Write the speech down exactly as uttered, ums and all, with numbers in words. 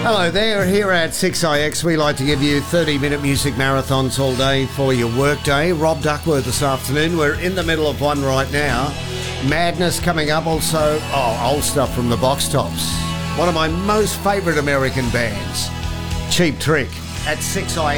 Hello there, here at six I X we like to give you thirty minute music marathons all day for your work day. Rob Duckworth this afternoon, we're in the middle of one right now. Madness coming up, also, oh, old stuff from the Box Tops. One of my most favourite American bands, Cheap Trick, at six I X.